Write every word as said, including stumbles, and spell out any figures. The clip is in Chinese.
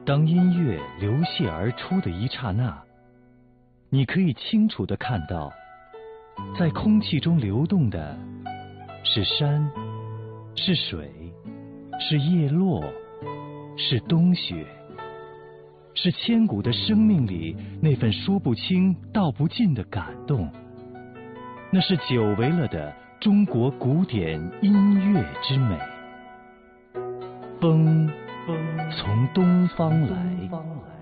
当音乐流泻而出的一刹那，你可以清楚地看到，在空气中流动的是山，是水，是叶落，是冬雪，是千古的生命里那份说不清道不尽的感动。那是久违了的中国古典音乐之美。风，风从东方来。